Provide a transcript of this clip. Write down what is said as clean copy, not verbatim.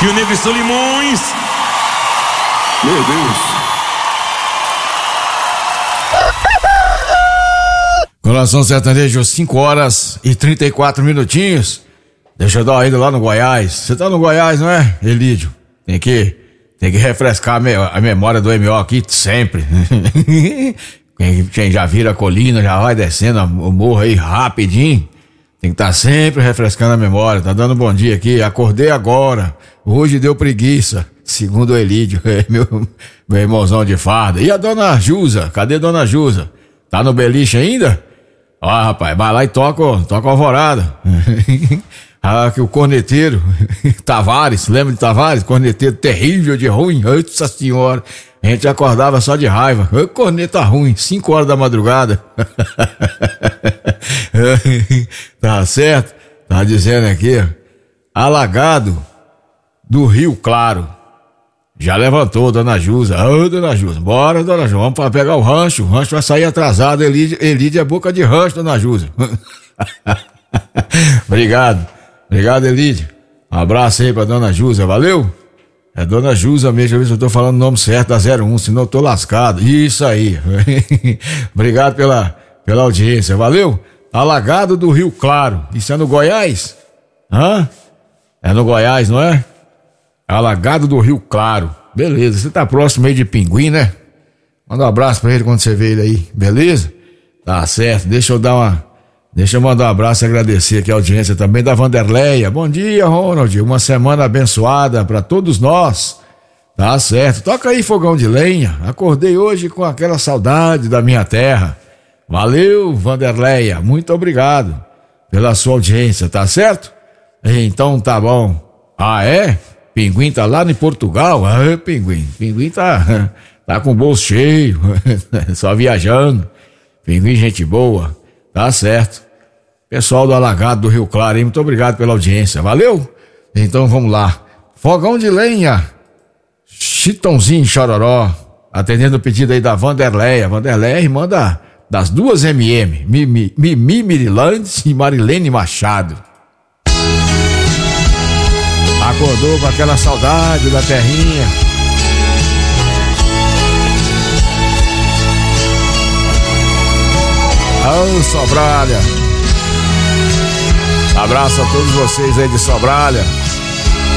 Rio Negro e Solimões. Meu Deus. Coração Sertanejo, 5 horas e 34 minutinhos. Deixa eu dar uma ida lá no Goiás. Você tá no Goiás, não é, Elídio? Tem que refrescar a memória do MO aqui sempre. Quem já vira a colina, já vai descendo o morro aí rapidinho. Tem que estar sempre refrescando a memória. Tá dando bom dia aqui. Acordei agora. Hoje deu preguiça. Segundo o Elídio, meu irmãozão de farda. E a dona Jusa? Cadê a dona Jusa? Tá no beliche ainda? Ó, rapaz, vai lá e toca a alvorada. Que o corneteiro, Tavares, lembra de Tavares? Corneteiro terrível de ruim, nossa senhora. A gente acordava só de raiva. Corneta ruim, 5 horas da madrugada. Tá certo? Tá dizendo aqui, ó. Alagado do Rio Claro. Já levantou, dona Jusa. Ô, dona Jusa, bora, dona Jusa, vamos pra pegar o rancho vai sair atrasado. Elide é boca de rancho, dona Jusa. Obrigado, Elide. Um abraço aí pra dona Jusa, valeu? É dona Jusa mesmo, deixa eu ver se eu tô falando o nome certo da 01, senão eu tô lascado. Isso aí. Obrigado pela audiência, valeu? Alagado do Rio Claro. Isso é no Goiás? Hã? É no Goiás, não é? Alagado do Rio Claro. Beleza, você tá próximo aí de Pinguim, né? Manda um abraço pra ele quando você vê ele aí, beleza? Tá certo, deixa eu mandar um abraço e agradecer aqui a audiência também da Vanderleia. Bom dia, Ronald, uma semana abençoada pra todos nós. Tá certo, toca aí fogão de lenha. Acordei hoje com aquela saudade da minha terra. Valeu, Vanderleia, muito obrigado pela sua audiência, tá certo? Então tá bom. Ah, é? Pinguim tá lá em Portugal? Ah, Pinguim tá com o bolso cheio, só viajando. Pinguim, gente boa, tá certo. Pessoal do Alagado do Rio Claro, hein? Muito obrigado pela audiência, valeu? Então vamos lá. Fogão de lenha, Chitãozinho Chororó, atendendo o pedido aí da Vanderleia. Vanderleia é irmã das duas Mimi Mirilandes e Marilene Machado. Acordou com aquela saudade da terrinha. Ô, Sobralha. Abraço a todos vocês aí de Sobralha.